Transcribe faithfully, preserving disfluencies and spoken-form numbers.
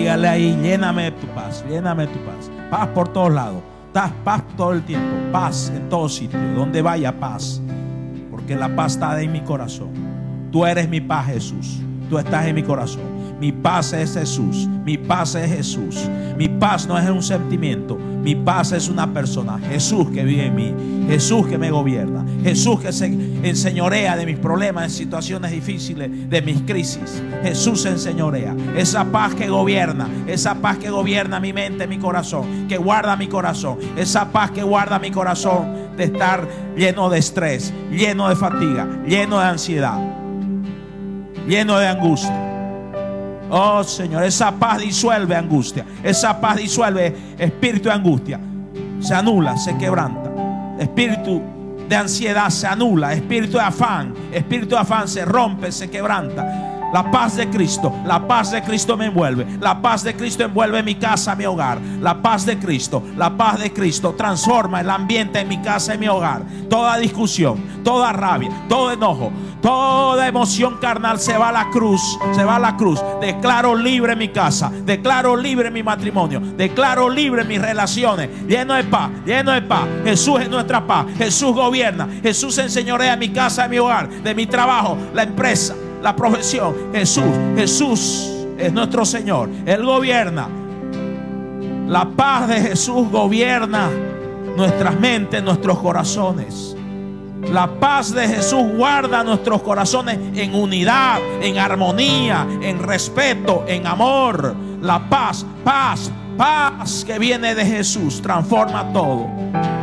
dígale ahí: lléname de tu paz, lléname de tu paz. Paz por todos lados, paz todo el tiempo, paz en todo sitio, donde vaya paz, porque la paz está en mi corazón. Tú eres mi paz, Jesús. Tú estás en mi corazón. Mi paz es Jesús. Mi paz es Jesús. Mi paz no es un sentimiento. Mi paz es una persona. Jesús que vive en mí. Jesús que me gobierna. Jesús que se enseñorea de mis problemas, de situaciones difíciles, de mis crisis. Jesús se enseñorea. Esa paz que gobierna. Esa paz que gobierna mi mente, mi corazón. Que guarda mi corazón. Esa paz que guarda mi corazón de estar lleno de estrés, lleno de fatiga, lleno de ansiedad, lleno de angustia. Oh Señor, esa paz disuelve angustia. Esa paz disuelve espíritu de angustia. Se anula, se quebranta. Espíritu de ansiedad se anula. Espíritu de afán, espíritu de afán se rompe, se quebranta. La paz de Cristo, la paz de Cristo me envuelve. La paz de Cristo envuelve mi casa, mi hogar. La paz de Cristo, la paz de Cristo transforma el ambiente en mi casa y mi hogar. Toda discusión, toda rabia, todo enojo, toda emoción carnal se va a la cruz, se va a la cruz. Declaro libre mi casa, declaro libre mi matrimonio, declaro libre mis relaciones, lleno de paz, lleno de paz. Jesús es nuestra paz, Jesús gobierna, Jesús enseñorea mi casa, mi hogar, de mi trabajo, la empresa, la profesión. Jesús, Jesús es nuestro Señor, Él gobierna. La paz de Jesús gobierna nuestras mentes, nuestros corazones. La paz de Jesús guarda nuestros corazones en unidad, en armonía, en respeto, en amor. La paz, paz, paz que viene de Jesús transforma todo.